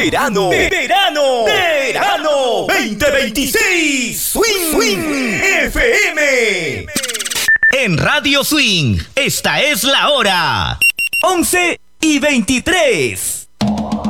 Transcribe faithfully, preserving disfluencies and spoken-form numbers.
Verano, verano, verano veinte veintiséis. Swing, Swing F M. En Radio Swing, esta es la hora. once y veintitrés.